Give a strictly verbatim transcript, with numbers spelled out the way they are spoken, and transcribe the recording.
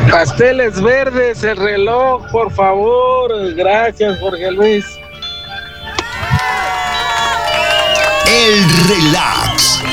Pasteles verdes, el reloj, por favor. Gracias, Jorge Luis. El relax.